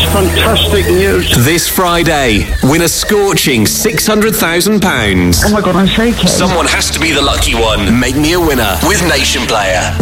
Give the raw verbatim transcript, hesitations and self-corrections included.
fantastic news. This Friday, win a scorching six hundred thousand pounds. Oh my God, I'm shaking. Someone has to be the lucky one. Make me a winner with Nation Player.